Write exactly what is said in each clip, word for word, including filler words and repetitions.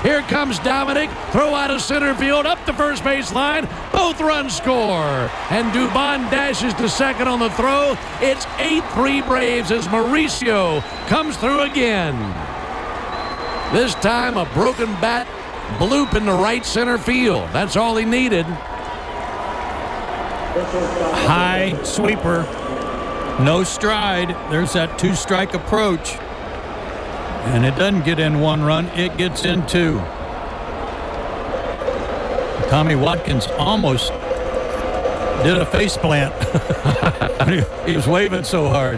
Here comes Dominic. Throw out of center field, up the first base line. Both runs score. And Dubon dashes to second on the throw. It's eight three Braves as Mauricio comes through again. This time a broken bat bloop in the right center field. That's all he needed. High sweeper. No stride. There's that two-strike approach. And it doesn't get in one run. It gets in two. Tommy Watkins almost did a face plant. He was waving so hard.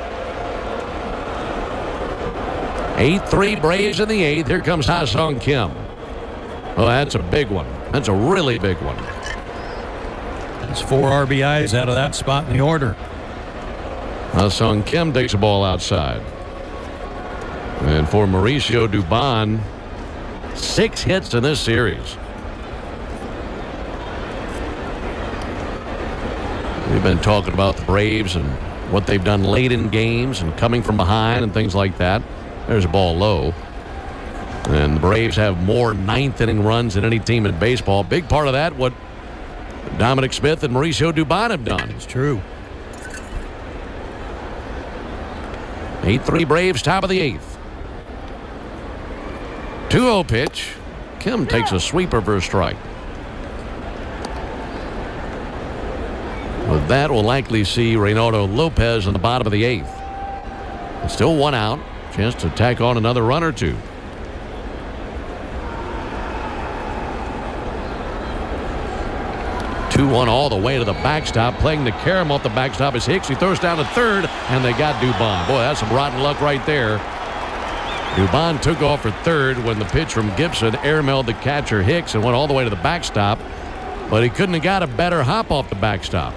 eight three Braves in the eighth. Here comes Ha-Seong Kim. Oh, that's a big one. That's a really big one. That's four R B Is out of that spot in the order. Ha-Seong Kim takes the ball outside. And for Mauricio Dubon, six hits in this series. We've been talking about the Braves and what they've done late in games and coming from behind and things like that. There's a ball low. And the Braves have more ninth inning runs than any team in baseball. Big part of that, what Dominic Smith and Mauricio Dubon have done. It's true. eight three Braves, top of the eighth. two oh pitch. Kim takes a sweeper for a strike. With that, we'll likely see Reynaldo Lopez in the bottom of the eighth. It's still one out. Chance to tack on another run or two. two one all the way to the backstop. Playing the carom off the backstop is Hicks. He throws down to third, and they got Dubon. Boy, that's some rotten luck right there. Dubon took off for third when the pitch from Gibson airmailed the catcher Hicks and went all the way to the backstop, but he couldn't have got a better hop off the backstop.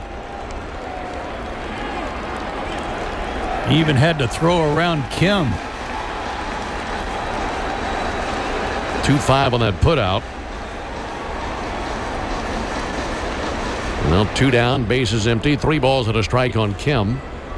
He even had to throw around Kim. two five on that putout. Well, two down, bases empty, three balls and a strike on Kim.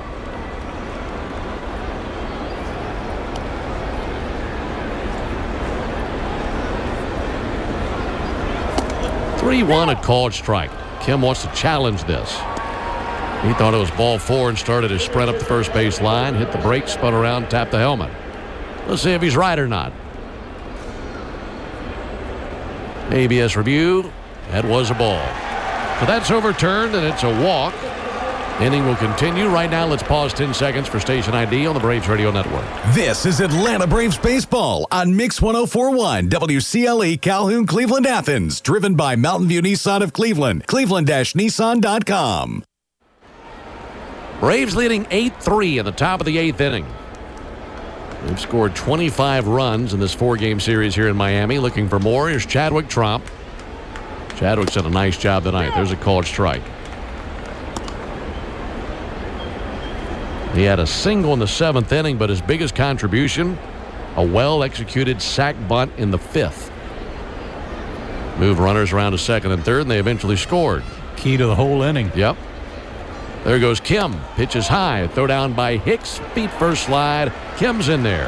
three one, a called strike. Kim wants to challenge this. He thought it was ball four and started his sprint up the first base line, hit the brakes, spun around, tapped the helmet. Let's see if he's right or not. A B S review. That was a ball. So that's overturned, and it's a walk. Inning will continue. Right now, let's pause ten seconds for station I D on the Braves Radio Network. This is Atlanta Braves Baseball on Mix one oh four point one W C L E Calhoun, Cleveland, Athens. Driven by Mountain View Nissan of Cleveland. Cleveland Nissan dot com. Braves leading eight three in the top of the eighth inning. They've scored twenty-five runs in this four-game series here in Miami. Looking for more. Here's Chadwick Tromp. Chadwick's done a nice job tonight. There's a called strike. He had a single in the seventh inning, but his biggest contribution, a well-executed sac bunt in the fifth. Move runners around to second and third, and they eventually scored. Key to the whole inning. Yep. There goes Kim. Pitches high. Throw down by Hicks. Feet first slide. Kim's in there.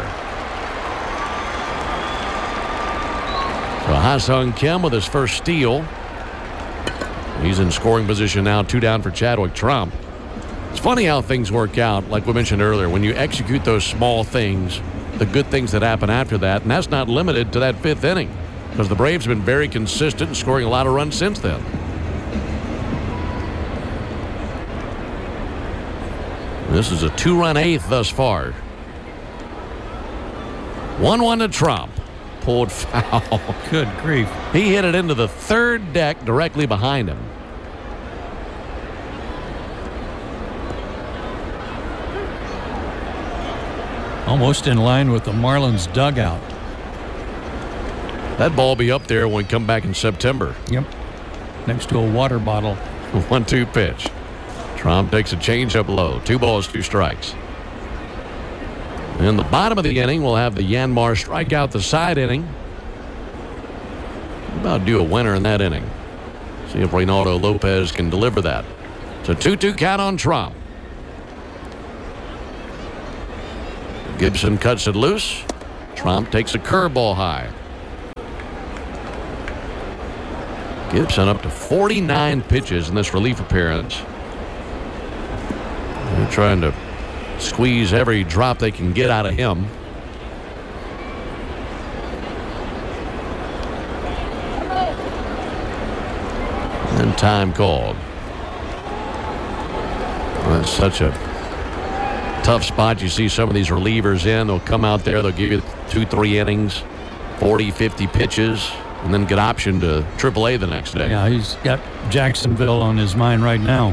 So Ha-Seong Kim with his first steal. He's in scoring position now. Two down for Chadwick Tromp. It's funny how things work out, like we mentioned earlier. When you execute those small things, the good things that happen after that, and that's not limited to that fifth inning, because the Braves have been very consistent in scoring a lot of runs since then. This is a two-run eighth thus far. one one to Tromp. Pulled foul. Good grief. He hit it into the third deck directly behind him. Almost in line with the Marlins dugout. That ball will be up there when we come back in September. Yep. Next to a water bottle. one two pitch. Tromp takes a changeup low. Two balls, two strikes. In the bottom of the inning, we'll have the Yanmar strikeout the side inning. About due a winner in that inning. See if Reynaldo Lopez can deliver that. It's a two two count on Tromp. Gibson cuts it loose. Tromp takes a curveball high. Gibson up to forty-nine pitches in this relief appearance. They're trying to squeeze every drop they can get out of him. And time called. Well, that's such a tough spot. You see some of these relievers in. They'll come out there. They'll give you two, three innings, forty, fifty pitches, and then get optioned to triple A the next day. Yeah, he's got Jacksonville on his mind right now.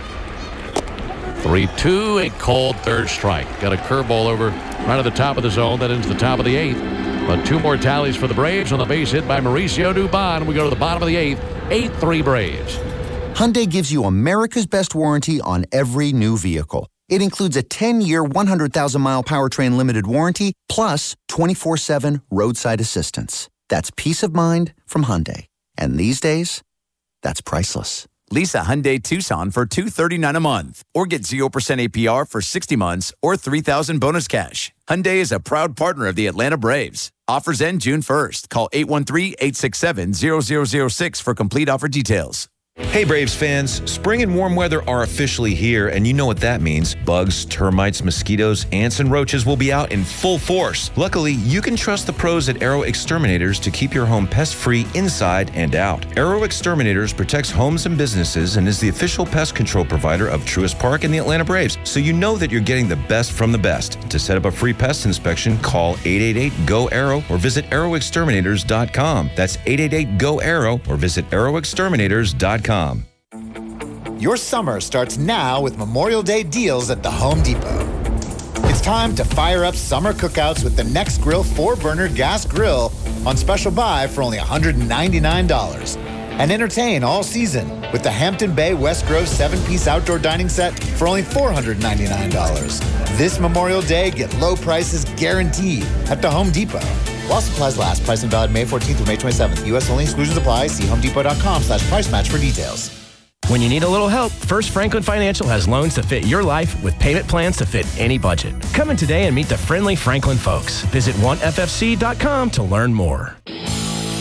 three two, a cold third strike. Got a curveball over right at the top of the zone, then into the top of the eighth. But two more tallies for the Braves on the base hit by Mauricio Dubon. We go to the bottom of the eighth, eight three Braves. Hyundai gives you America's best warranty on every new vehicle. It includes a ten-year, one hundred thousand mile powertrain limited warranty, plus twenty-four seven roadside assistance. That's peace of mind from Hyundai. And these days, that's priceless. Lease a Hyundai Tucson for two hundred thirty-nine dollars a month, or get zero percent A P R for sixty months or three thousand dollars bonus cash. Hyundai is a proud partner of the Atlanta Braves. Offers end June first. Call eight one three, eight six seven, zero zero zero six for complete offer details. Hey Braves fans, spring and warm weather are officially here, and you know what that means. Bugs, termites, mosquitoes, ants, and roaches will be out in full force. Luckily, you can trust the pros at Aero Exterminators to keep your home pest-free inside and out. Aero Exterminators protects homes and businesses and is the official pest control provider of Truist Park and the Atlanta Braves, so you know that you're getting the best from the best. To set up a free pest inspection, call eight eight eight, G O, A R O or visit aero exterminators dot com. That's eight eight eight, G O, A R O or visit aero exterminators dot com. Your summer starts now with Memorial Day deals at the Home Depot. It's time to fire up summer cookouts with the Next Grill four burner gas grill on special buy for only one hundred ninety-nine dollars. And entertain all season with the Hampton Bay West Grove seven piece outdoor dining set for only four hundred ninety-nine dollars. This Memorial Day, get low prices guaranteed at the Home Depot. While supplies last, pricing valid May fourteenth through May twenty-seventh. U S only, exclusions apply. See homedepot.com slash price match for details. When you need a little help, First Franklin Financial has loans to fit your life with payment plans to fit any budget. Come in today and meet the friendly Franklin folks. Visit one f f c dot com to learn more.